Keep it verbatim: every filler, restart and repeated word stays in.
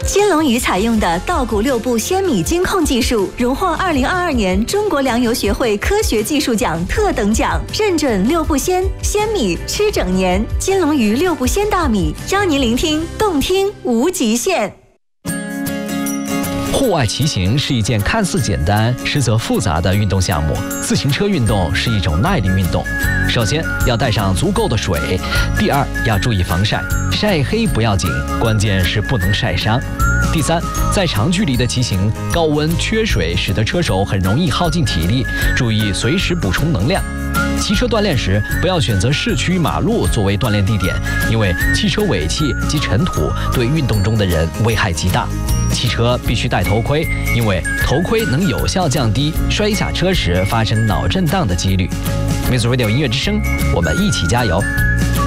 金龙鱼采用的稻谷六步鲜米精控技术，荣获二零二二年中国粮油学会科学技术奖特等奖，认准六步鲜，鲜米吃整年。金龙鱼六步鲜大米，邀您聆听动听无极限。 户外骑行是一件看似简单，实则复杂的运动项目。自行车运动是一种耐力运动。首先要带上足够的水，第二要注意防晒，晒黑不要紧，关键是不能晒伤。第三，在长距离的骑行，高温缺水使得车手很容易耗尽体力，注意随时补充能量。骑车锻炼时，不要选择市区马路作为锻炼地点，因为汽车尾气及尘土对运动中的人危害极大。骑车必须戴头盔，因为头盔能有效降低摔下车时发生脑震荡的几率。Music Radio 音乐之声，我们一起加油。